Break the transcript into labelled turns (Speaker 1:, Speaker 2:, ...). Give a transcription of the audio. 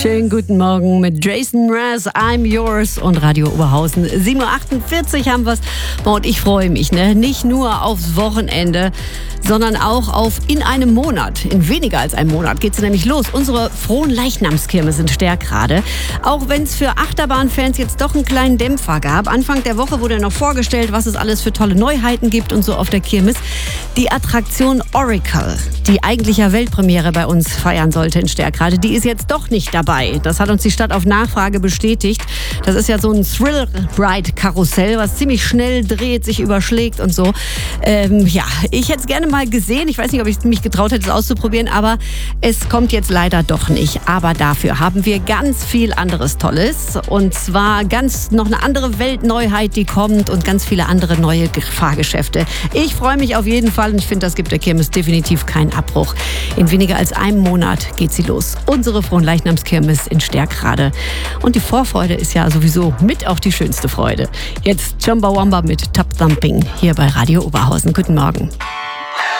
Speaker 1: Schönen guten Morgen mit Jason Mraz, I'm Yours und Radio Oberhausen. 7.48 Uhr haben wir es. Und ich freue mich, nicht nur aufs Wochenende, sondern auch auf in einem Monat. In weniger als einem Monat geht es nämlich los. Unsere Fronleichnamskirmes in Stärkrade. Auch wenn es für Achterbahnfans jetzt doch einen kleinen Dämpfer gab. Anfang der Woche wurde noch vorgestellt, was es alles für tolle Neuheiten gibt und so auf der Kirmes. Die Attraktion Oracle, die eigentlich ja Weltpremiere bei uns feiern sollte in Stärkrade, die ist jetzt doch nicht dabei. Das hat uns die Stadt auf Nachfrage bestätigt. Das ist ja so ein Thrill-Ride-Karussell, was ziemlich schnell dreht, sich überschlägt und so. Ich hätte es gerne mal gesehen. Ich weiß nicht, ob ich mich getraut hätte, es auszuprobieren, aber es kommt jetzt leider doch nicht. Aber dafür haben wir ganz viel anderes Tolles. Und zwar noch eine andere Weltneuheit, die kommt und ganz viele andere neue Fahrgeschäfte. Ich freue mich auf jeden Fall und ich finde, das gibt der Kirmes definitiv keinen Abbruch. In weniger als einem Monat geht sie los. Unsere Fronleichnamskirmes in Stärkrade. Und die Vorfreude ist ja sowieso mit auch die schönste Freude. Jetzt Chumbawamba mit Tap Thumping hier bei Radio Oberhausen. Guten Morgen.